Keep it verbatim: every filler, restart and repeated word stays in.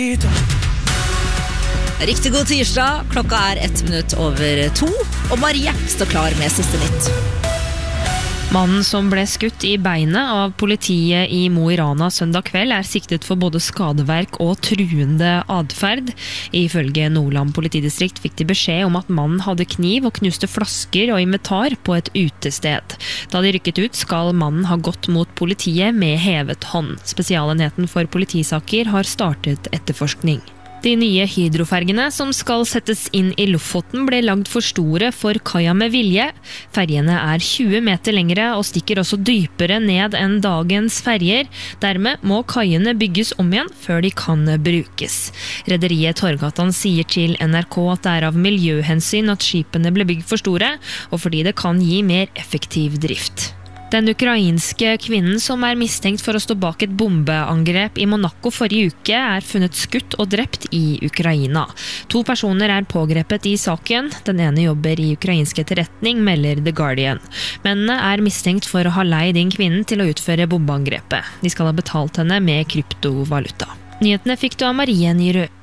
Riktig god tirsdag, klokka er ett minutt over to, og Marie står klar med siste nytt. Mannen som ble skutt i beinet av politiet i Mo i Rana søndag kveld er siktet for både skadeverk og truende adferd. Ifølge Nordland politidistrikt fikk de beskjed om at mannen hadde kniv og knuste flasker og inventar på et utested. Da de rykket ut skal mannen ha gått mot politiet med hevet hånd. Spesialenheten for politisaker har startet etterforskning. De nye hydrofergene som skal settes inn i Lofoten ble lagd for store for kaia med vilje. Fergene er tjue meter lengre og stikker også dypere ned enn dagens ferger. Dermed må kaiene bygges om igjen før de kan brukes. Rederiet Torgatan sier til N R K at det er av miljøhensyn at skipene ble bygd for store, og fordi det kan gi mer effektiv drift. Den ukrainske kvinnen som er mistenkt for å stå bak et bombeangrep i Monaco forrige uke er funnet skutt og drept i Ukraina. To personer er pågrepet i saken. Den ene jobber i ukrainsk etterretning, melder The Guardian. Mennene er mistenkt for å ha leid inn kvinnen til å utføre bombeangrepet. De skal ha betalt henne med kryptovaluta. Nyhetene fikk du av Marie Nyrø.